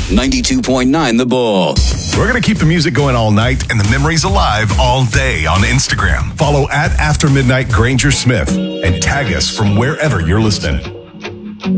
92.9 The Bull. We're going to keep the music going all night and the memories alive all day on Instagram. Follow at After Midnight Granger Smith and tag us from wherever you're listening.